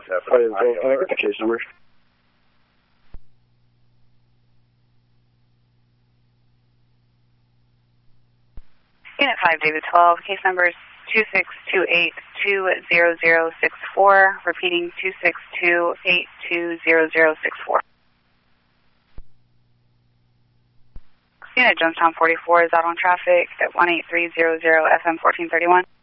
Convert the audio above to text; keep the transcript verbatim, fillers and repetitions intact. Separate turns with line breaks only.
What is the identification number?
Unit five, David twelve, case number is two six two eight two zero zero six four, repeating two six two eight two zero zero six four. Unit Jonestown forty-four is out on traffic at one eight three zero zero F M fourteen thirty-one.